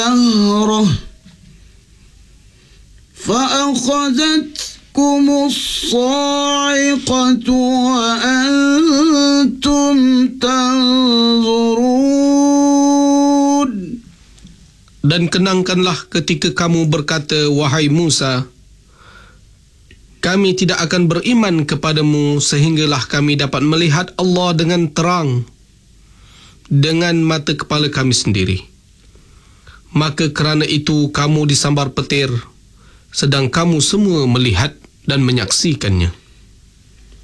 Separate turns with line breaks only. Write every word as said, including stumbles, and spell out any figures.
دهره فأخذتكم الصاعقة وأنتم تنظرون.
Dan kenangkanlah ketika kamu berkata, wahai Musa, kami tidak akan beriman kepadamu sehinggalah kami dapat melihat Allah dengan terang dengan mata kepala kami sendiri. Maka kerana itu kamu disambar petir, sedang kamu semua melihat dan menyaksikannya.